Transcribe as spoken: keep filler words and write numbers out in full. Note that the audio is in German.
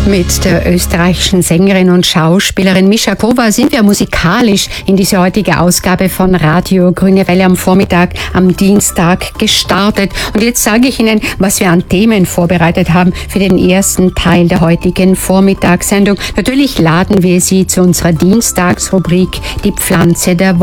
Mit der österreichischen Sängerin und Schauspielerin Mischa Kova sind wir musikalisch in diese heutige Ausgabe von Radio Grüne Welle am Vormittag am Dienstag gestartet. Und jetzt sage ich Ihnen, was wir an Themen vorbereitet haben für den ersten Teil der heutigen Vormittagssendung. Natürlich laden wir Sie zu unserer Dienstagsrubrik Die Pflanze der Woche